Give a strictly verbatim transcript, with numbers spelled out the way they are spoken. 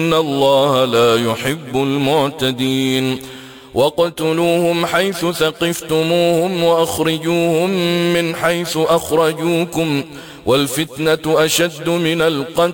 إن الله لا يحب المعتدين واقتلوهم حيث ثقفتموهم وأخرجوهم من حيث أخرجوكم والفتنة أشد من القتل